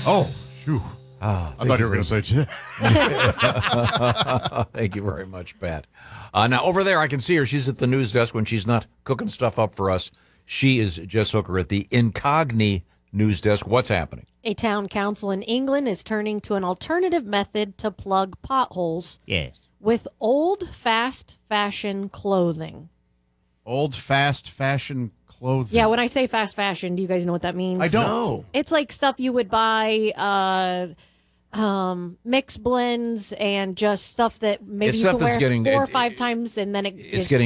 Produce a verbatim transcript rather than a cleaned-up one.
Oh, phew. Ah, I thought you were going to say. Thank you very much, Pat. Uh, now, over there, I can see her. She's at the news desk when she's not cooking stuff up for us. She is Jess Hooker at the Incogni news desk. What's happening? A town council in England is turning to an alternative method to plug potholes. Yes. With old, fast fashion clothing. Old, fast fashion clothing. Yeah, when I say fast fashion, do you guys know what that means? I don't. No. It's like stuff you would buy, uh, um, mix blends and just stuff that maybe It's you stuff can that's wear getting- four or it- five times and then it It's just getting